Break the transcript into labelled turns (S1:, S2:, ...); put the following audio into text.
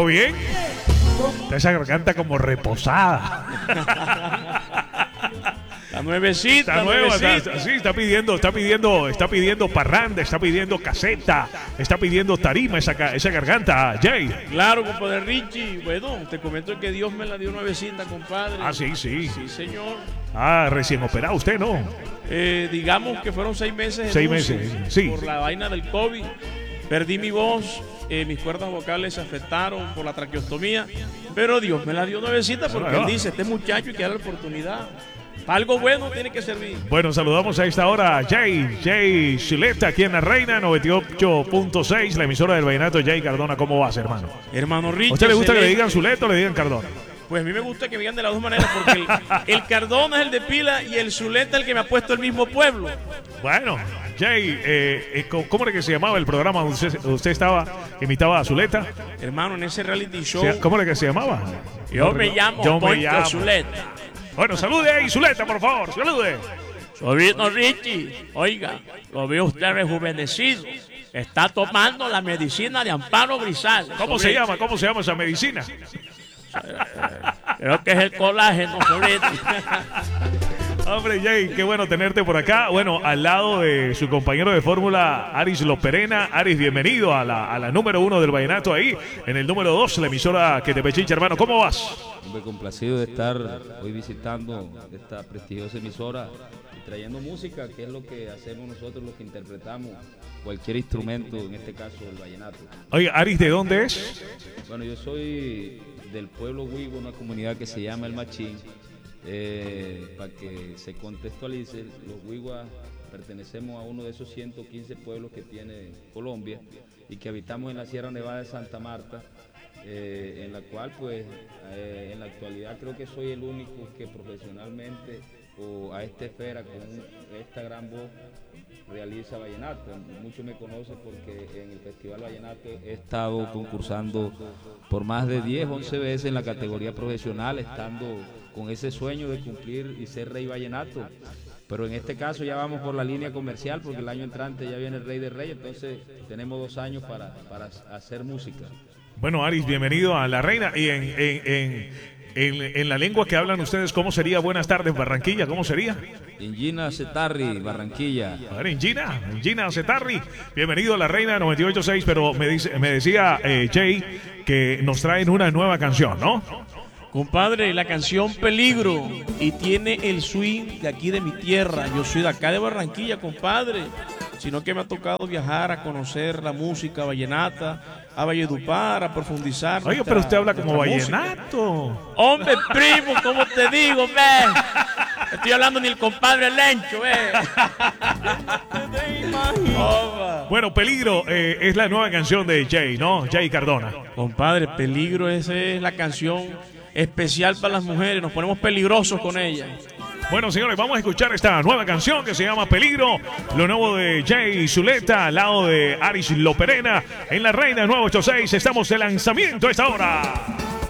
S1: bien? Esa garganta como reposada.
S2: La nuevecita,
S1: Está nueva,
S2: nuevecita.
S1: sí, está pidiendo parranda, está pidiendo caseta, está pidiendo tarima esa garganta, Jay.
S2: Claro, compadre Richie. Bueno, te comento que Dios me la dio nuevecita, compadre.
S1: Ah, sí.
S2: Sí, señor.
S1: Ah, recién operado usted, ¿no?
S2: Digamos que fueron 6 meses.
S1: 6 meses, sí.
S2: Por la vaina del COVID. Perdí mi voz, mis cuerdas vocales se afectaron por la traqueostomía. Pero Dios me la dio nuevecita porque él dice, este muchacho hay que darle la oportunidad. Algo bueno tiene que servir.
S1: Bueno, saludamos a esta hora a Jay Zuleta, aquí en La Reina 98.6, la emisora del vallenato. Jay Cardona, ¿cómo vas, hermano?
S2: Hermano Richie.
S1: ¿A usted le gusta que le digan Zuleta o le digan Cardona?
S2: Pues a mí me gusta que me digan de las dos maneras, porque el Cardona es el de pila y el Zuleta es el que me ha puesto el mismo pueblo.
S1: Bueno, Jay, ¿cómo era que se llamaba el programa donde usted estaba, imitaba a Zuleta?
S2: Hermano, en ese reality show.
S1: ¿Cómo era que se llamaba?
S2: Yo me llamo Poncho Zuleta.
S1: Bueno, salude ahí, Zuleta, por favor, salude.
S2: Sobrino Richie, oiga, lo veo usted rejuvenecido. Está tomando la medicina de Amparo Grisal.
S1: ¿Cómo se llama esa medicina?
S2: Creo que es el colágeno, sobrino.
S1: Hombre, Jay, qué bueno tenerte por acá. Bueno, al lado de su compañero de fórmula, Aris Loperena. Aris, bienvenido a la número 1 del vallenato ahí. En el número 2, la emisora que te pechicha, hermano. ¿Cómo vas?
S3: Muy complacido de estar hoy visitando esta prestigiosa emisora y trayendo música, que es lo que hacemos nosotros, los que interpretamos cualquier instrumento, en este caso el vallenato.
S1: Oye, Aris, ¿de dónde es?
S3: Bueno, yo soy del pueblo Huigo, una comunidad que se llama El Machín. Para que se contextualice, los Huiguas pertenecemos a uno de esos 115 pueblos que tiene Colombia y que habitamos en la Sierra Nevada de Santa Marta, en la cual pues en la actualidad creo que soy el único que profesionalmente o a esta esfera con esta gran voz realiza vallenato. Muchos me conocen porque en el Festival Vallenato he estado concursando por más de 10, 11 veces en la categoría profesional, estando con ese sueño de cumplir y ser rey vallenato. Pero en este caso ya vamos por la línea comercial porque el año entrante ya viene el Rey de Reyes, entonces tenemos 2 años para hacer música.
S1: Bueno, Aris, bienvenido a La Reina. Y en la lengua que hablan ustedes, ¿cómo sería buenas tardes Barranquilla? ¿Cómo sería?
S3: Ingina Cetarri, Barranquilla.
S1: A ver, Ingina Cetarri, bienvenido a La Reina 98.6, pero me decía Jay que nos traen una nueva canción, ¿no?
S2: Compadre, la canción Peligro, y tiene el swing de aquí de mi tierra. Yo soy de acá de Barranquilla, compadre, sino que me ha tocado viajar a conocer la música vallenata, a Valledupar, a profundizar.
S1: Oye, pero usted habla como vallenato.
S2: Música. Hombre, primo, ¿cómo te digo, ve? Estoy hablando ni el compadre Lencho, ve.
S1: Bueno, Peligro es la nueva canción de Jay, ¿no? Jay Cardona.
S2: Compadre, Peligro, esa es la canción especial para las mujeres. Nos ponemos peligrosos con ella.
S1: Bueno, señores, vamos a escuchar esta nueva canción que se llama Peligro, lo nuevo de Jay Zuleta al lado de Aris Loperena en La Reina 986. Estamos de lanzamiento a esta hora.